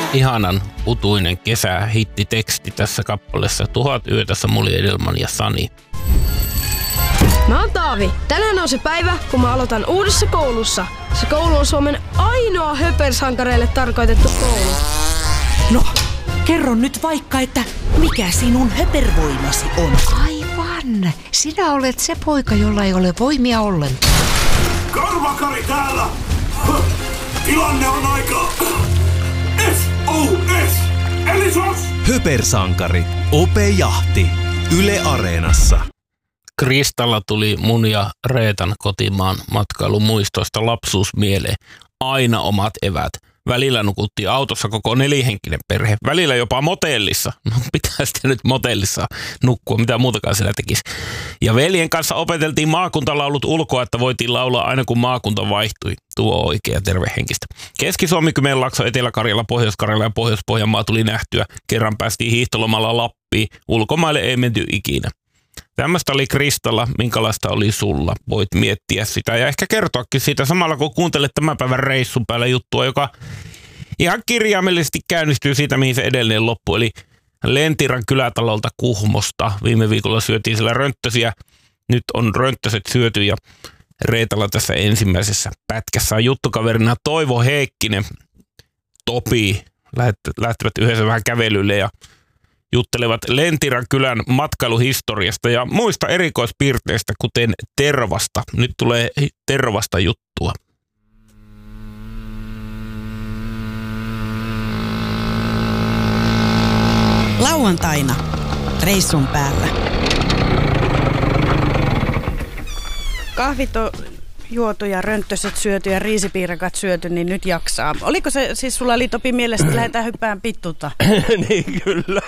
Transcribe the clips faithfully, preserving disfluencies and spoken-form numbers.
Ihanan utuinen kesähittiteksti tässä kappaleessa Tuhat yötä Samuli Edelman ja Sani. Mä oon Taavi. Tänään on se päivä, kun mä aloitan uudessa koulussa. Se koulu on Suomen ainoa höpersankareille tarkoitettu koulu. No, kerro nyt vaikka, että mikä sinun höpervoimasi on? Aivan. Sinä olet se poika, jolla ei ole voimia ollenkaan. Karvakari täällä! Tilanne on aika... S O S! Eli sos! Höpersankari. Ope Jahti. Yle Areenassa. Kristalla tuli mun ja Reetan kotimaan matkailumuistoista lapsuus mieleen. Aina omat evät. Välillä nukuttiin autossa koko nelihenkinen perhe. Välillä jopa motellissa. No pitää sitten nyt motellissa nukkua, mitä muutakaan siellä tekisi. Ja veljen kanssa opeteltiin maakuntalaulut ulkoa, että voitiin laulaa aina kun maakunta vaihtui. Tuo oikea tervehenkistä. Keski-Suomi, Kymenlaakso, Etelä-Karjala, Pohjois-Karjala ja Pohjois-Pohjanmaa tuli nähtyä. Kerran päästiin hiihtolomalla Lappiin. Ulkomaille ei menty ikinä. Tämmöistä oli Kristalla, minkälaista oli sulla. Voit miettiä sitä ja ehkä kertoakin siitä samalla, kun kuuntelet tämän päivän reissun päällä juttua, joka ihan kirjaimellisesti käynnistyy siitä, mihin se edellinen loppu. Eli Lentiran kylätalolta Kuhmosta. Viime viikolla syötiin siellä rönttösiä. Nyt on rönttöset syöty ja Reetalla tässä ensimmäisessä pätkässä on juttukaverina Toivo Heikkinen. Topi lähtevät yhdessä vähän kävelylle ja juttelevat Lentiran kylän matkailuhistoriasta ja muista erikoispiirteistä, kuten tervasta. Nyt tulee tervasta juttua. Lauantaina reissun päällä. Kahvit on juotu ja rönttöset syöty ja riisipiirakat syöty, niin nyt jaksaa. Oliko se siis sulla oli Topi mielestä, että lähdetään hyppään pittuutta? Niin kyllä.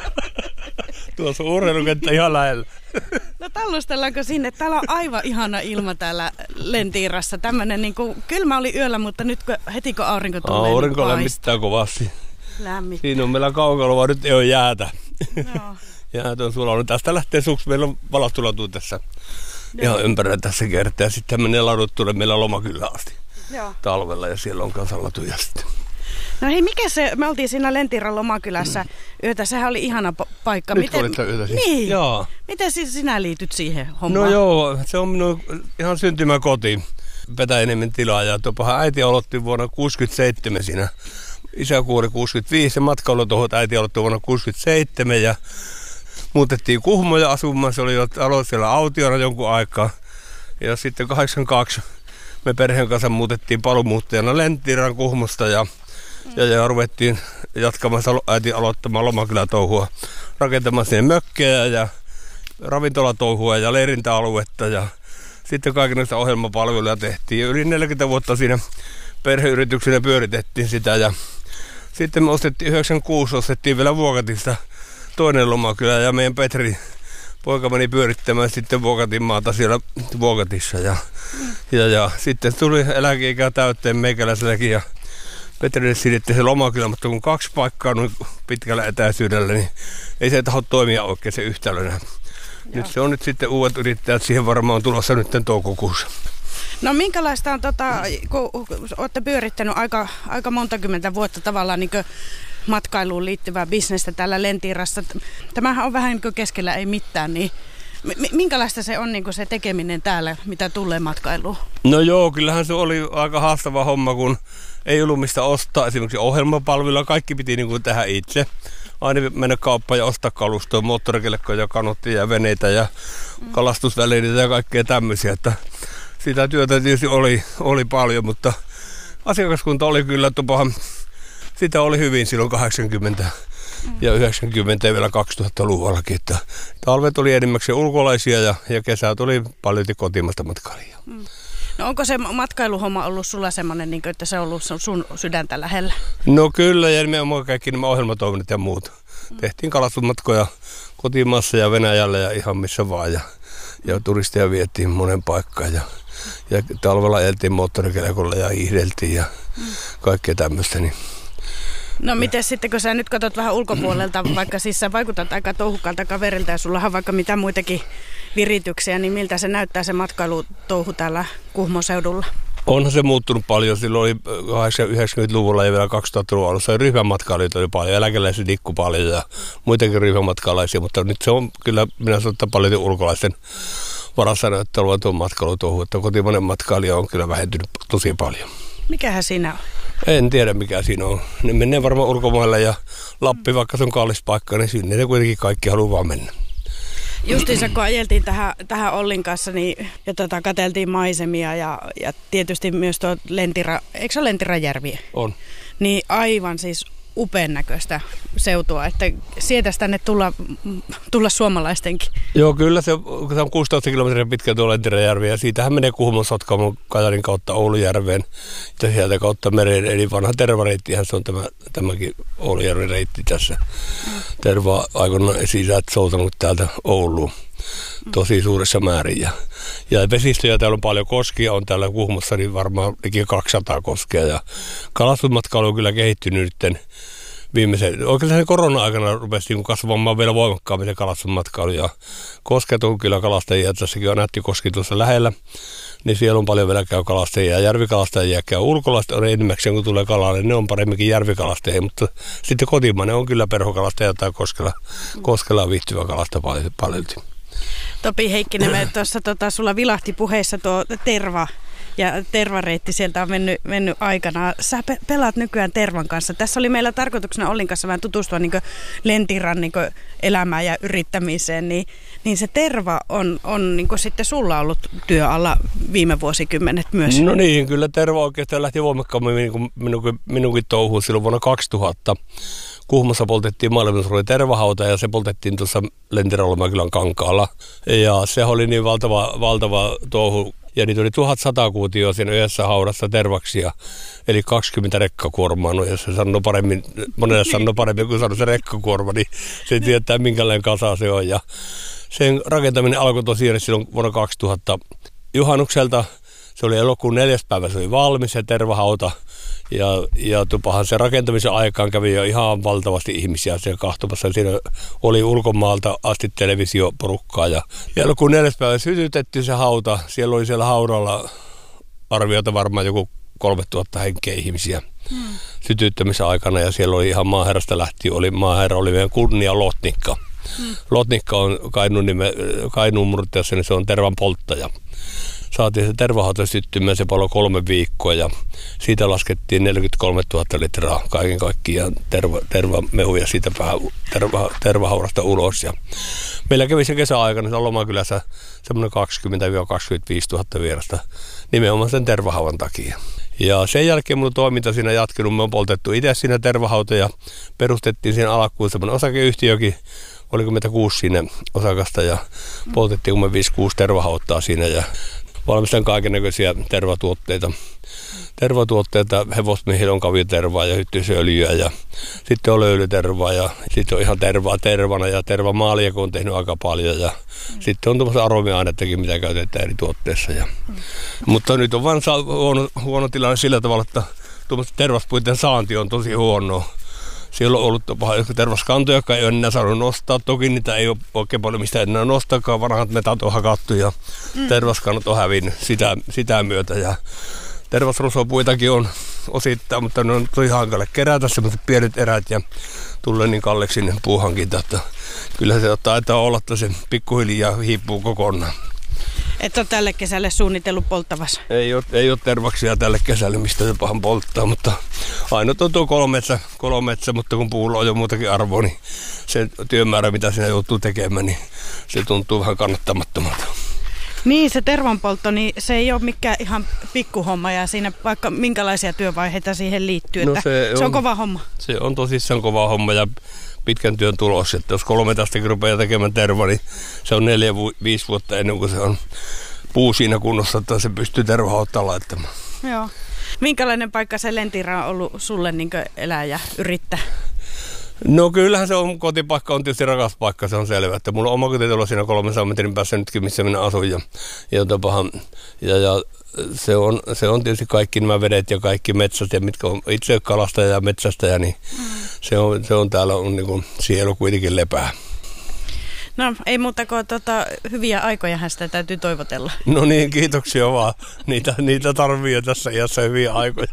Tuossa on urheilukenttä ihan lähellä. No tallustellaanko sinne? Täällä on aivan ihana ilma täällä Lentirassa. Tämmönen niin kuin, kylmä oli yöllä, mutta nyt heti kun aurinko tulee. Aurinko niin lämmittää kovasti. Lämmittää. Siinä on meillä kaukaloa, nyt ei ole jäätä. Joo. Jäät on sulanut. Tästä lähtee suksi. Meillä on valot tulatu tässä. Ihan ympärillä tässä kertaa. Sitten menee ladut tulee meillä Lomakylään asti. Joo. Talvella ja siellä on kanssa latuja sitten. No hei, mikä se, me oltiin siinä Lentiran Lomakylässä yötä, sehän oli ihana pa- paikka. Nyt Miten, olitte yötä siis? Niin. Joo. Miten siis sinä liityt siihen hommaan? No joo, se on minun ihan syntymäkoti. Petäjäniemen tilaa ja tuopahan äiti aloitti vuonna kuusikymmentäseitsemän siinä. Isä kuoli kuusikymmentäviisi ja matkailutohot äiti aloitti vuonna kuusikymmentäseitsemän ja muutettiin Kuhmoja asumaan. Se oli jo aloitti siellä autiona jonkun aikaa. Ja sitten kahdeksankymmentäkaksi me perheen kanssa muutettiin paluumuuttajana Lentiran Kuhmosta ja, mm. ja, ja ruvettiin jatkamaan äiti aloittamaan Lomakylätouhua, rakentamaan sinne mökkejä ja ravintolatouhua ja leirintäaluetta ja sitten kaikenlaista ohjelmapalveluja tehtiin. Ja yli neljäkymmentä vuotta siinä perheyrityksenä pyöritettiin sitä ja sitten me ostettiin yhdeksänkymmentäkuusi, ostettiin vielä Vuokatista toinen Lomakylä ja meidän Petri poika meni pyörittämään sitten Vuokatin maata siellä Vuokatissa ja, mm. ja, ja sitten tuli eläkeikä täytteen meikäläiselläkin ja Petrille siirrettiin se Lomakylä, mutta kun kaksi paikkaa on pitkällä etäisyydellä, niin ei se taho toimia oikein se yhtälönä. Joo. Nyt se on nyt sitten uudet yrittäjät, siihen varmaan on tulossa nyt toukokuussa. No minkälaista on, tota, kun olette pyörittänyt aika, aika monta kymmentä vuotta tavallaan niin matkailuun liittyvää bisnestä täällä Lentirassa. Tämähän on vähän niin kuin keskellä ei mitään, niin minkälaista se on niin kuin se tekeminen täällä, mitä tulee matkailuun? No joo, kyllähän se oli aika haastava homma, kun ei ollut mistä ostaa. Esimerkiksi ohjelmapalveluilla kaikki piti niin kuin tehdä itse. Aina mennä kauppaan ja ostaa kalustoa, moottorikelkkoja, kanottia ja veneitä ja mm. kalastusvälineitä ja kaikkea tämmöisiä. Että sitä työtä tietysti oli, oli paljon, mutta asiakaskunta oli kyllä tupahan. Sitä oli hyvin silloin kahdeksankymmentä mm. ja yhdeksänkymmentä ja vielä kaksituhattaluvullakin. Että talvet oli enimmäkseen ulkolaisia ja, ja kesät oli paljon kotimaista matkailijaa. Mm. No onko se matkailuhomma ollut sulla semmoinen, niin että se on ollut sun sydäntä lähellä? No kyllä, ja nimenomaan kaikki nämä ohjelmatoiminnot ja muut. Mm. Tehtiin kalastusmatkoja kotimaassa ja Venäjällä ja ihan missä vaan. Ja, ja turisteja vietiin monen paikkaan. Ja, ja talvella ajeltiin moottorikelkolla ja hiihdeltiin ja mm. kaikkea tämmöistä. Niin. No miten sitten, kun sä nyt katsot vähän ulkopuolelta, vaikka siis sä vaikutat aika touhukalta kaverilta ja sulla on vaikka mitä muitakin virityksiä, niin miltä se näyttää se matkailutouhu täällä Kuhmon seudulla? Onhan se muuttunut paljon. Silloin oli yhdeksänkymmentäluvulla ja vielä kaksituhattaluvulla alussa ryhmämatkailijoita oli paljon, eläkeläisiä liikkui paljon ja muitakin ryhmämatkaalaisia, mutta nyt se on kyllä, minä sanon, että paljon ulkolaisten varassa näyttää tuon matkailutuohon, että kotimainen matkailija on kyllä vähentynyt tosi paljon. Mikähän siinä on? En tiedä mikä siinä on. Ne menee varmaan ulkomaille ja Lappi, vaikka se on kallis paikka, niin sinne ne kuitenkin kaikki haluaa vaan mennä. Justiinsa kun ajeltiin tähän, tähän Ollin kanssa niin, ja tota, katseltiin maisemia ja, ja tietysti myös tuo Lentira, eikö se ole Lentirajärvi? On. Niin aivan siis upean näköistä seutua, että sietäisi tänne tulla, tulla suomalaistenkin. Joo, kyllä se, se on kuusitoista kilometriä pitkä tuo Lentirajärvi ja siitähän menee Kuhmon, Sotkamon, Kajanin kautta Oulujärveen ja sieltä kautta mereen, eli vanha tervareittihän se on tämä, tämäkin Oulujärven reitti tässä. Mm. Terva aikoinaan sisään soutanut täältä Ouluun tosi suuressa määrin ja, ja vesistöjä täällä on paljon, koskia on täällä Kuhmossa, niin varmaan liki kaksisataa koskea ja kalastusmatkailu on kyllä kehittynyt nyt viimeisen, oikeastaan korona-aikana rupesi kasvamaan vielä voimakkaammin se kalastusmatkailu ja kosket on kyllä kalastajia, tässäkin on Nättikoski tuossa lähellä, niin siellä on paljon vielä käy kalastajia ja järvikalastajia käy ulkolaiset on enimmäkseen kun tulee kalaa, niin ne on paremminkin järvikalastajia, mutta sitten kotimainen on kyllä perhokalastaja tai koskella, koskella viihtyvä kalasta paljon, paljon. Topi Heikkinen, me tuossa tota, sulla vilahti puheessa tuo terva ja tervareitti sieltä on mennyt, mennyt aikana. Sä pe- pelaat nykyään tervan kanssa. Tässä oli meillä tarkoituksena Ollin kanssa vähän tutustua niin Lentiran niin elämään ja yrittämiseen, niin, niin se terva on, on niin sitten sulla ollut työalla viime vuosikymmenet myös. No niin, kyllä terva oikeastaan lähti voimakkaammin niin minunkin, minunkin touhuun silloin vuonna kaksituhatta. Kuhmossa poltettiin maailmansuuri tervahauta ja se poltettiin tuossa Lentiralomäkylän kankaalla. Ja se oli niin valtava, valtava touhu. Ja niitä oli tuhatsata kuutioa siinä yhdessä haudassa tervaksia, eli kaksikymmentä rekkakuormaa. No jos se sanoo paremmin, monelle sanoo paremmin kuin sanoo se rekkakuorma, niin se tietää minkälainen kasa se on. Ja sen rakentaminen alkoi tosiaan silloin vuonna kaksituhatta juhannukselta. Se oli elokuun neljäs päivä, se oli valmis se tervahauta. Ja, ja tupahan se rakentamisen aikaan kävi jo ihan valtavasti ihmisiä siellä kahtomassa. Siinä oli ulkomaalta asti televisioporukkaa. Ja, ja elokuun neljäs päivä sytytettiin se hauta. Siellä oli siellä haudalla arviota varmaan joku kolmetuhatta henkeä ihmisiä hmm. sytyttämisen aikana. Ja siellä oli ihan maaherrasta lähtien, oli, maaherra oli meidän kunnia Lotnikka. Hmm. Lotnikka on Kainuun, nime, Kainuun murteessa, niin se on tervan polttaja. Saatiin se tervahauta syttymään, se palo kolme viikkoa ja siitä laskettiin neljäkymmentäkolmetuhatta litraa kaiken kaikkiaan terva, tervamehuja siitä vähän terva, tervahaurasta ulos. Ja meillä kävi se kesäaikana se Lomakylässä semmoinen kaksikymmentä kaksikymmentäviisituhatta vierasta nimenomaan sen tervahaudan takia. Ja sen jälkeen mun toiminta siinä jatkunut, me on poltettu itse siinä tervahauta ja perustettiin siinä alkuun semmoinen osakeyhtiökin. Oliko meitä kuusi siinä osakasta ja poltettiin kun me viisi kuusi tervahauttaa siinä ja valmistan kaikennäköisiä tervatuotteita. Tervatuotteita, hevosmiehillä on kaviotervaa ja hyttysöljyä ja sitten on löylytervaa ja sitten on ihan tervaa tervana ja tervamaalia, kun on tehnyt aika paljon ja mm. sitten on tuommoista aromiainettakin, mitä käytetään eri tuotteissa. Ja. Mm. Mutta nyt on vain huono, huono tilanne sillä tavalla, että tuommoista tervaspuiden saanti on tosi huonoa. Siellä on ollut tervaskantoja, jotka ei ole enää saanut nostaa. Toki niitä ei ole oikein paljon mistä enää nostaakaan. Vanhat metat on hakattu ja mm. tervaskannat on hävinnyt sitä, sitä myötä. Ja tervasrosopuitakin on osittain, mutta ne on tosi hankala kerätä sellaiset pienet erät ja tulee niin kalleksi sinne puuhankinta. Että kyllä se taitaa olla, että se pikkuhiljaa hiipuu kokonaan. Et ole tälle kesälle suunnitellut polttavassa? Ei ole, ei ole tervaksia tälle kesälle, mistä se pahan polttaa, mutta ainoa on tuo kolometsä, kolometsä, mutta kun puulla on jo muutakin arvoa, niin se työmäärä, mitä siinä joutuu tekemään, niin se tuntuu vähän kannattamattomalta. Niin, se tervanpoltto, niin se ei ole mikään ihan pikkuhomma ja siinä vaikka minkälaisia työvaiheita siihen liittyy, no että se, on, se on kova homma. Se on tosissaan kova homma ja pitkän työn tulos, että jos kolme tästäkin rupeaa tekemään terva, niin se on neljä, viisi vuotta ennen kuin se on puu siinä kunnossa, että se pystyy tervahauttaa laittamaan. Joo. Minkälainen paikka se Lentira on ollut sulle niin kuin elää ja yrittää? No kyllähän se on, kotipaikka on tietysti rakas paikka, se on selvä, että mulla on oma kotitalo siinä kolmensadan metrin päässä nytkin, missä minä asun ja, ja, tapahan, ja, ja se, on, se on tietysti kaikki nämä vedet ja kaikki metsät ja mitkä on itse kalastaja ja metsästäjä, niin mm. se, on, se on täällä on niin kuin sielu kuitenkin lepää. No ei muuta kuin tota, hyviä aikoja sitä täytyy toivotella. No niin, kiitoksia vaan. Niitä, niitä tarvii tässä iässä hyviä aikoja.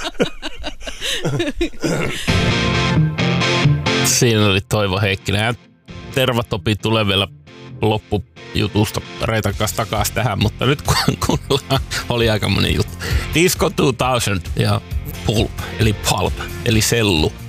Siinä oli Toivo Heikkinen. Ja Tervatopi tulee vielä loppujutusta Reetan kanssa takaisin tähän, mutta nyt kun oli aika monen juttu. Disco kaksituhatta ja Pulp, eli Pulp, eli sellu.